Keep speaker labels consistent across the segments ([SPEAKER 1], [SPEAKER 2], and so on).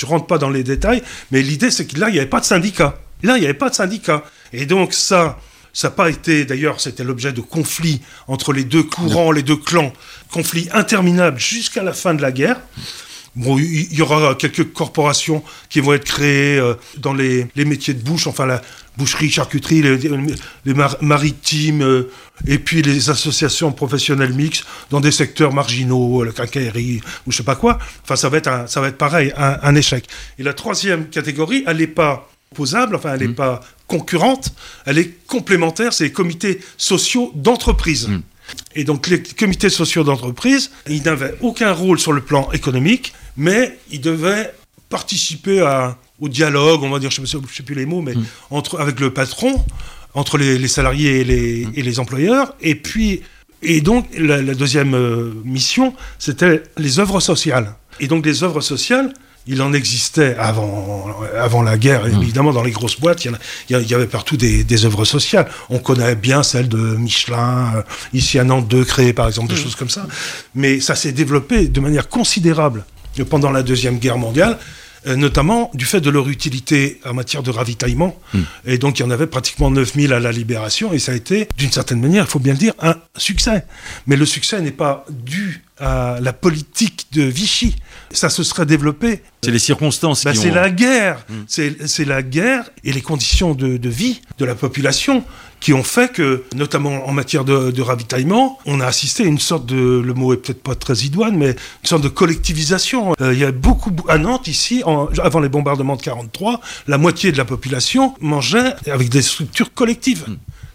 [SPEAKER 1] je rentre pas dans les détails, mais l'idée, c'est que là, il n'y avait pas de syndicat. Et donc ça n'a pas été, d'ailleurs, c'était l'objet de conflits entre les deux courants, les deux clans, conflits interminables jusqu'à la fin de la guerre. Bon, il y aura quelques corporations qui vont être créées dans les métiers de bouche, enfin la boucherie, charcuterie, les maritimes, et puis les associations professionnelles mixtes dans des secteurs marginaux, la quincaillerie ou je sais pas quoi. Enfin, ça va être pareil, un échec. Et la troisième catégorie, elle n'est pas opposable, enfin, elle n'est pas concurrente, elle est complémentaire, c'est les comités sociaux d'entreprise. Et donc, les comités sociaux d'entreprise, ils n'avaient aucun rôle sur le plan économique, mais ils devaient participer au dialogue, on va dire, je ne sais plus les mots, mais avec le patron, entre les salariés et les employeurs. Et donc, la deuxième mission, c'était les œuvres sociales. Et donc, les œuvres sociales, il en existait avant la guerre, évidemment, dans les grosses boîtes, il y avait partout des œuvres sociales. On connaît bien celle de Michelin, ici à Nantes 2, créée par exemple, des choses comme ça. Mais ça s'est développé de manière considérable pendant la Deuxième Guerre mondiale, notamment du fait de leur utilité en matière de ravitaillement. Et donc, il y en avait pratiquement 9000 à la Libération, et ça a été, d'une certaine manière, il faut bien le dire, un succès. Mais le succès n'est pas dû à la politique de Vichy. Ça se serait développé.
[SPEAKER 2] C'est les circonstances qui ont...
[SPEAKER 1] C'est la guerre. C'est la guerre et les conditions de vie de la population qui ont fait que, notamment en matière de ravitaillement, on a assisté à une sorte de, le mot est peut-être pas très idoine, mais une sorte de collectivisation. Il y a beaucoup, à Nantes, ici, avant les bombardements de 1943, la moitié de la population mangeait avec des structures collectives.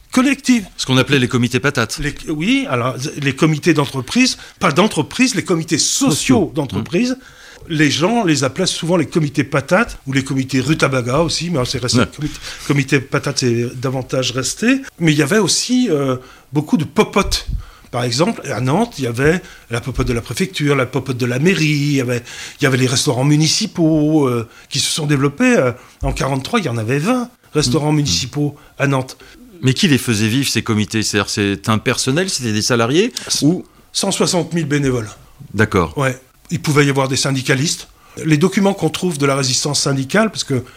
[SPEAKER 2] Ce qu'on appelait les comités patates.
[SPEAKER 1] Oui, alors les comités d'entreprise, pas d'entreprise, les comités sociaux d'entreprise. Les gens les appelaient souvent les comités patates, ou les comités rutabaga aussi, mais c'est resté. Comité patates, c'est davantage resté. Mais il y avait aussi beaucoup de popotes. Par exemple, à Nantes, il y avait la popote de la préfecture, la popote de la mairie, il y avait les restaurants municipaux qui se sont développés. En 1943, il y en avait 20 restaurants municipaux à Nantes.
[SPEAKER 2] Mais qui les faisait vivre, ces comités ? C'est-à-dire, c'est un personnel, c'était des salariés ou...
[SPEAKER 1] 160 000 bénévoles.
[SPEAKER 2] D'accord.
[SPEAKER 1] Ouais. Il pouvait y avoir des syndicalistes. Les documents qu'on trouve de la résistance syndicale, parce que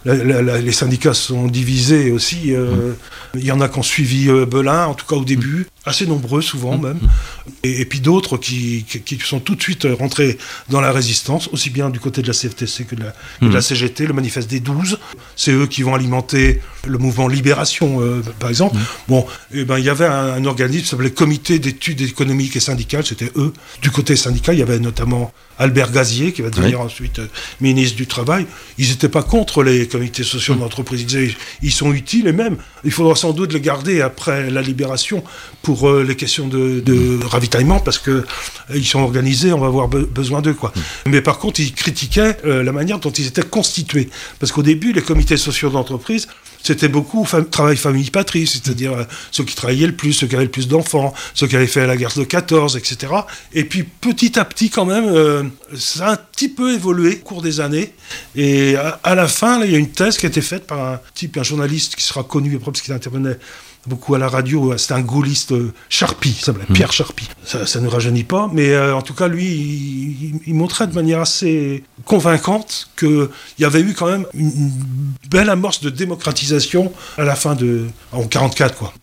[SPEAKER 1] les syndicats sont divisés aussi, il y en a qui ont suivi Belin, en tout cas au début, assez nombreux souvent même, et puis d'autres qui sont tout de suite rentrés dans la résistance, aussi bien du côté de la CFTC que de la CGT, le manifeste des 12. C'est eux qui vont alimenter le mouvement Libération, par exemple. Bon, et ben, il y avait un organisme qui s'appelait Comité d'études économiques et syndicales, c'était eux. Du côté syndical, il y avait notamment Albert Gazier, qui va devenir ensuite ministre du Travail. Ils n'étaient pas contre les comités sociaux d'entreprise. Ils disaient ils sont utiles, et même, il faudra sans doute les garder après la Libération pour les questions de ravitaillement, parce qu'ils sont organisés, on va avoir besoin d'eux, quoi. Mais par contre, ils critiquaient la manière dont ils étaient constitués. Parce qu'au début, les comités sociaux d'entreprise, c'était beaucoup travail famille-patrie, c'est-à-dire ceux qui travaillaient le plus, ceux qui avaient le plus d'enfants, ceux qui avaient fait la guerre de 14, etc. Et puis petit à petit, quand même, ça a un petit peu évolué au cours des années. Et à la fin, là, il y a une thèse qui a été faite par un journaliste qui sera connu après, parce qu'il intervenait beaucoup à la radio. C'était un gaulliste, Charpie, il s'appelait Pierre Charpie. Ça ne rajeunit pas, mais en tout cas, lui, il montrait de manière assez convaincante qu'il y avait eu quand même une belle amorce de démocratisation à la fin en 1944, quoi.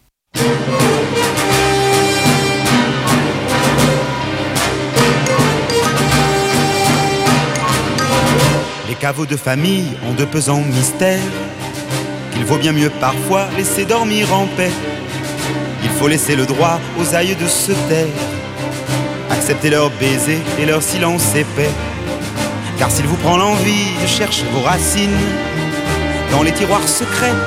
[SPEAKER 3] Les caveaux de famille ont de pesants mystères qu'il vaut bien mieux parfois laisser dormir en paix. Il faut laisser le droit aux aïeux de se taire, accepter leurs baisers et leur silence épais. Car s'il vous prend l'envie de chercher vos racines dans les tiroirs secrets